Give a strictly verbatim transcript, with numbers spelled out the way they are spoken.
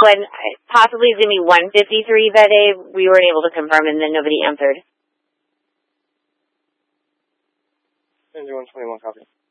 one, possibly it's going to be one fifty-three that day. We weren't able to confirm, and then nobody answered. one twenty-one, copy.